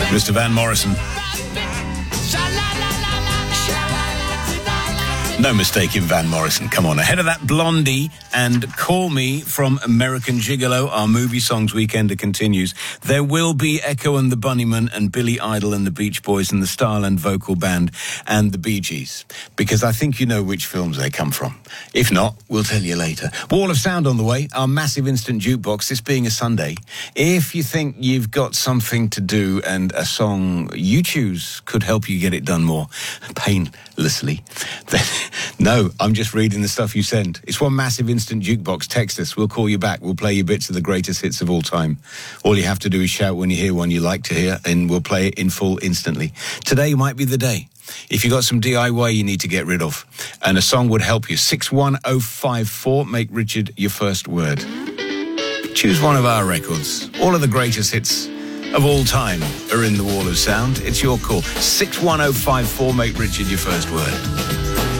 Mr. Van Morrison. No mistake in Van Morrison. Come on. Ahead of that, Blondie and Call Me from American Gigolo. Our movie songs weekender continues. There will be Echo and the Bunnymen and Billy Idol and the Beach Boys and the Starland Vocal Band and the Bee Gees, because I think you know which films they come from. If not, we'll tell you later. Wall of Sound on the way, our massive instant jukebox, this being a Sunday. If you think you've got something to do and a song you choose could help you get it done more painlessly, then no, I'm just reading the stuff you send. It's one massive instant jukebox. Text us. We'll call you back. We'll play you bits of the greatest hits of all time. All you have to do is shout when you hear one you like to hear, and we'll play it in full instantly. Today might be the day. If you got some DIY you need to get rid of, and a song would help you, 61054, make Richard your first word. Choose one of our records. All of the greatest hits of all time are in the Wall of Sound. It's your call. 61054, make Richard your first word.